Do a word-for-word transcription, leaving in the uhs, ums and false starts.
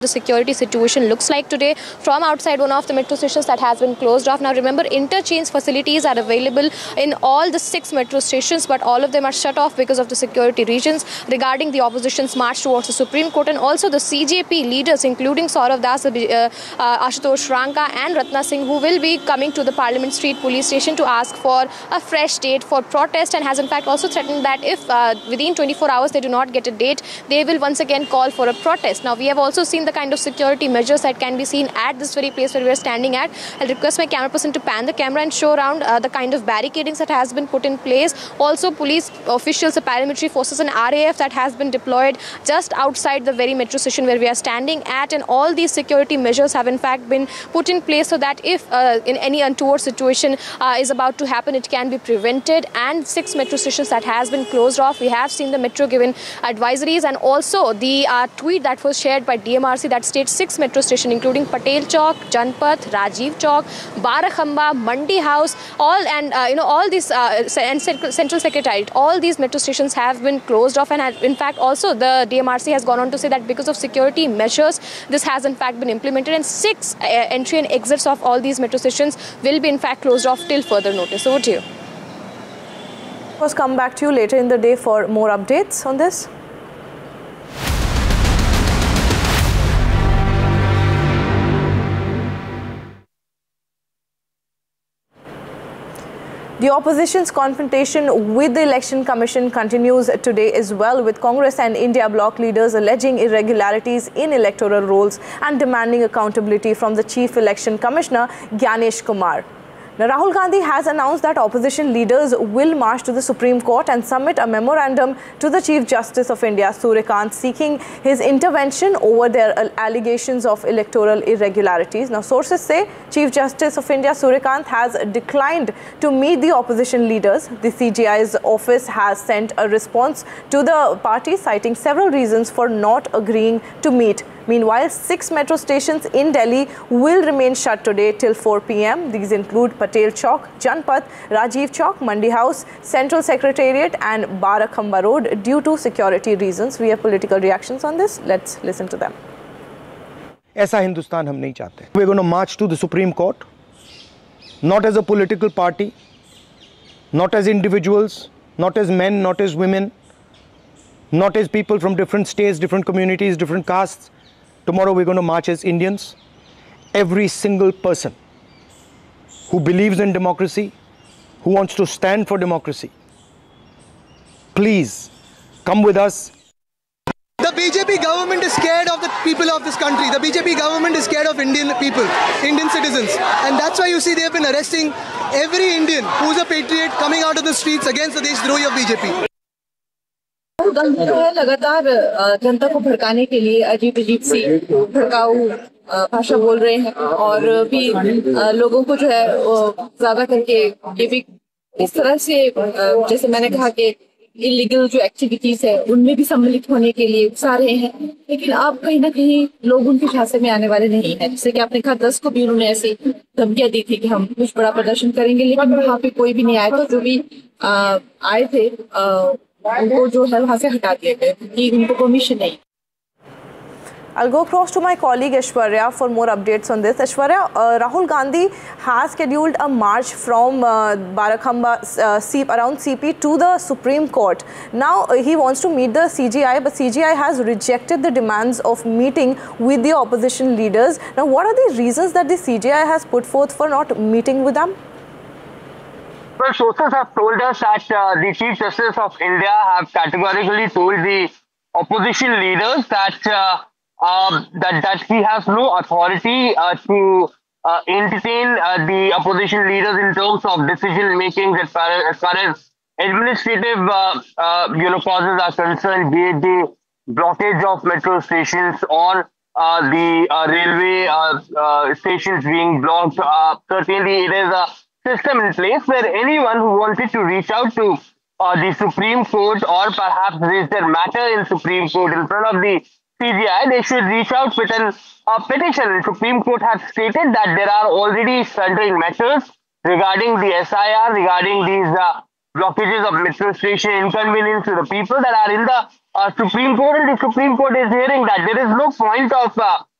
the security situation looks like today from outside one of the metro stations that has been closed off. Now remember, interchange facilities are available in all the six metro stations, but all of them are shut off because of the security reasons regarding the opposition's march towards the Supreme Court. And also the C J P leaders, including Saurav Das, uh, uh, Ashutosh Ranka and Ratna Singh, who will be coming to the Parliament Street police station to ask for a fresh date for protest, and has in fact also threatened that if uh, within twenty-four hours they do not get a date, they will once again call for a protest. Now we have also seen the kind of security measures that can be seen at this very place where we are standing at. I'll request my camera person to pan the camera and show around uh, the kind of barricadings that has been put in place. Also police officials, the paramilitary forces and R A F that has been deployed just outside the very metro station where we are standing at, and all these security measures have in fact been put in place so that if uh, in any untoward situation uh, is about to happen, it can be prevented. And six metro stations that has been closed off. We have seen the metro given advisories, and also the uh, tweet that was shared by D M R C that states six metro stations including Patel Chowk, Janpath, Rajiv Chowk, Barakhamba, Mandi House, all and uh, you know all these uh, and Central Secretariat, all these metro stations have been closed off. And have, in fact also the D M R C has gone on to say that because of security measures, this has in fact been implemented, and six uh, entry and exits of all these metro stations will be in fact closed off till further notice. Over to you. We'll come back to you later in the day for more updates on this. The opposition's confrontation with the Election Commission continues today as well, with Congress and India bloc leaders alleging irregularities in electoral rolls and demanding accountability from the Chief Election Commissioner, Gyanesh Kumar. Now, Rahul Gandhi has announced that opposition leaders will march to the Supreme Court and submit a memorandum to the Chief Justice of India, Surya Kant, seeking his intervention over their allegations of electoral irregularities. Now, sources say Chief Justice of India, Surya Kant, has declined to meet the opposition leaders. The C J I's office has sent a response to the party, citing several reasons for not agreeing to meet. Meanwhile, six metro stations in Delhi will remain shut today till four p m These include Patel Chowk, Janpath, Rajiv Chowk, Mandi House, Central Secretariat and Barakhamba Road due to security reasons. We have political reactions on this. Let's listen to them. ऐसा हिंदुस्तान हम नहीं चाहते. We're going to march to the Supreme Court, not as a political party, not as individuals, not as men, not as women, not as people from different states, different communities, different castes. Tomorrow we're going to march as Indians. Every single person who believes in democracy, who wants to stand for democracy, please come with us. The B J P government is scared of the people of this country. The B J P government is scared of Indian people, Indian citizens. And that's why you see they have been arresting every Indian who's a patriot coming out of the streets against the Deshdrohi of B J P. गंभीर है लगातार जनता को भड़काने के लिए अजीब अजीब सी भड़काऊ भाषा बोल रहे हैं, और भी लोगों को जो है ज्यादा करके ये भी इस तरह से, जैसे मैंने कहा कि इलीगल जो एक्टिविटीज है उनमें भी सम्मिलित होने के लिए उकसा रहे हैं। लेकिन अब कहीं ना कहीं लोग उनके झांसे में आने वाले नहीं है। जैसे कि आपने कहा, दस को भी उन्होंने ऐसी धमकियां दी थी कि हम कुछ बड़ा प्रदर्शन करेंगे, लेकिन वहाँ पे कोई भी नहीं आया था। जो भी आए थे उनको जो है वहाँ से हटा दिया गया क्योंकि उनको परमिशन नहीं। I'll go across to my colleague Aishwarya for more updates on this. Aishwarya, uh, Rahul Gandhi has scheduled a march from uh, Barakhamba uh, C around C P to the Supreme Court. Now uh, he wants to meet the C J I, but C J I has rejected the demands of meeting with the opposition leaders. Now, what are the reasons that the C J I has put forth for not meeting with them? Well, sources have told us that uh, the Chief Justice of India have categorically told the opposition leaders that uh, uh, that that he has no authority uh, to uh, entertain uh, the opposition leaders in terms of decision making as far as, as far as administrative uh, uh, you know causes are concerned, be it the blockage of metro stations or uh, the uh, railway uh, uh, stations being blocked. Uh, certainly, it is a system in place where anyone who wanted to reach out to uh, the Supreme Court or perhaps raise their matter in Supreme Court in front of the C J I, they should reach out with a uh, petition. The Supreme Court has stated that there are already sundry matters regarding the S I R, regarding these uh, blockages of metro station, inconvenience to the people that are in the uh, Supreme Court, and the Supreme Court is hearing that there is no point of uh,